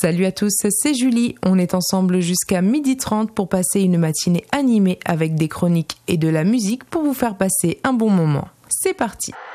Salut à tous, c'est Julie. On est ensemble jusqu'à 12h30 pour passer une matinée animée avec des chroniques et de la musique pour vous faire passer un bon moment. C'est parti!